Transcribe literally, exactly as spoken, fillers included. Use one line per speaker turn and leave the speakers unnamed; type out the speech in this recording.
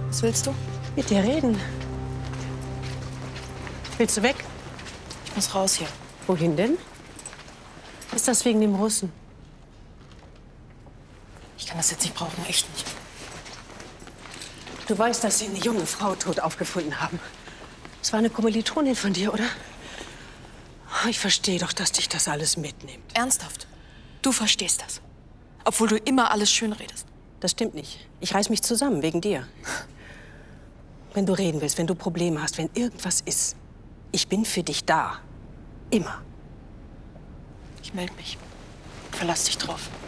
Was willst du?
Mit dir reden. Willst du weg?
Ich muss raus hier.
Wohin denn? Ist das wegen dem Russen?
Ich kann das jetzt nicht brauchen, echt nicht.
Du weißt, dass sie eine junge Frau tot aufgefunden haben. Es war eine Kommilitonin von dir, oder? Ich verstehe doch, dass dich das alles mitnimmt.
Ernsthaft? Du verstehst das? Obwohl du immer alles schön redest.
Das stimmt nicht. Ich reiß mich zusammen, wegen dir. Wenn du reden willst, wenn du Probleme hast, wenn irgendwas ist, ich bin für dich da. Immer.
Ich melde mich. Verlass dich drauf.